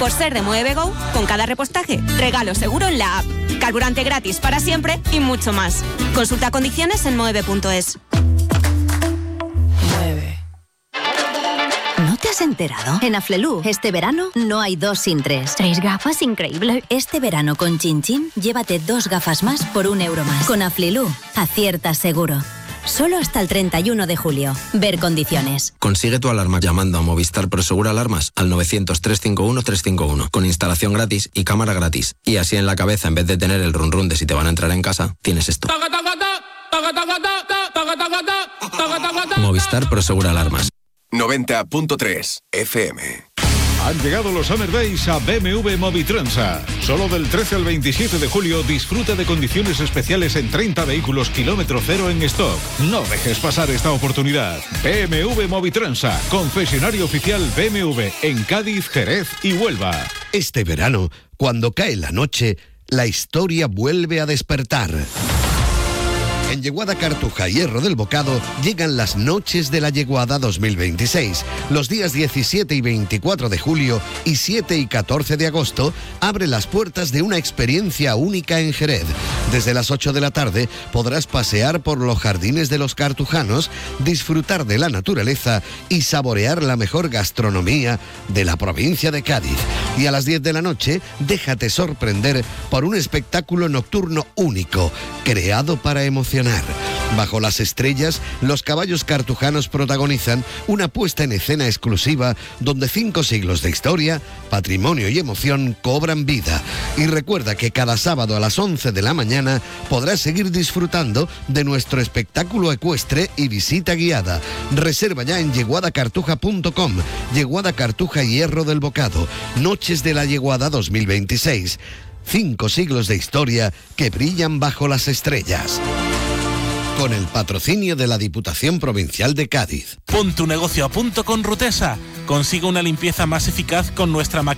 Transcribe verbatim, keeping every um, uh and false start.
Por ser de Moeve Go, con cada repostaje, regalo seguro en la app. Carburante gratis para siempre y mucho más. Consulta condiciones en moeve punto es. ¿No te has enterado? En Aflelu, este verano, no hay dos sin tres. Tres gafas, increíble. Este verano con Chin Chin, llévate dos gafas más por un euro más. Con Aflelu, aciertas seguro. Solo hasta el treinta y uno de julio. Ver condiciones. Consigue tu alarma llamando a Movistar Prosegur Alarmas al novecientos, trescientos cincuenta y uno, trescientos cincuenta y uno con instalación gratis y cámara gratis. Y así en la cabeza, en vez de tener el run run de si te van a entrar en casa, tienes esto. Movistar Prosegur Alarmas. noventa punto tres F M. Han llegado los Summer Days a B M W Movitransa. Solo del trece al veintisiete de julio disfruta de condiciones especiales en treinta vehículos kilómetro cero en stock. No dejes pasar esta oportunidad. B M W Movitransa, concesionario oficial B M W en Cádiz, Jerez y Huelva. Este verano, cuando cae la noche, la historia vuelve a despertar. En Yeguada Cartuja y Hierro del Bocado llegan las Noches de la Yeguada dos mil veintiséis. Los días diecisiete y veinticuatro de julio y siete y catorce de agosto abre las puertas de una experiencia única en Jerez. Desde las ocho de la tarde podrás pasear por los jardines de los cartujanos, disfrutar de la naturaleza y saborear la mejor gastronomía de la provincia de Cádiz. Y a las diez de la noche, déjate sorprender por un espectáculo nocturno único, creado para emocionar. Bajo las estrellas, los caballos cartujanos protagonizan una puesta en escena exclusiva donde cinco siglos de historia, patrimonio y emoción cobran vida. Y recuerda que cada sábado a las once de la mañana podrás seguir disfrutando de nuestro espectáculo ecuestre y visita guiada. Reserva ya en yeguada cartuja punto com. Yeguada Cartuja y Hierro del Bocado. Noches de la Yeguada dos mil veintiséis. Cinco siglos de historia que brillan bajo las estrellas. Con el patrocinio de la Diputación Provincial de Cádiz. Pon tu negocio a punto con Rutesa. Consigue una limpieza más eficaz con nuestra maquinaria